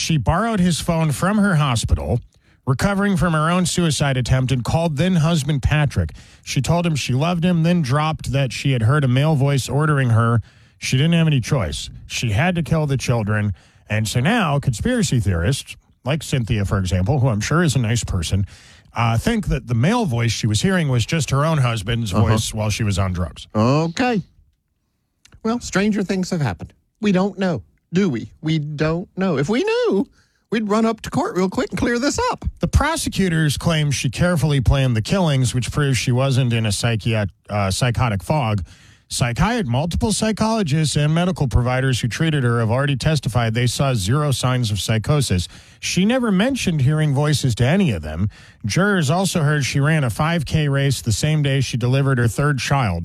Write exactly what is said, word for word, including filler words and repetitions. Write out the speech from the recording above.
she borrowed his phone from her hospital, recovering from her own suicide attempt, and called then-husband Patrick. She told him she loved him, then dropped that she had heard a male voice ordering her. She didn't have any choice. She had to kill the children. And so now conspiracy theorists, like Cynthia, for example, who I'm sure is a nice person, uh, think that the male voice she was hearing was just her own husband's uh-huh. voice while she was on drugs. Okay. Well, stranger things have happened. We don't know, do we? We don't know. If we knew, we'd run up to court real quick and clear this up. The prosecutors claim she carefully planned the killings, which proves she wasn't in a psychiat- uh, psychotic fog. Psychiat- multiple psychologists and medical providers who treated her have already testified they saw zero signs of psychosis. She never mentioned hearing voices to any of them. Jurors also heard she ran a five K race the same day she delivered her third child.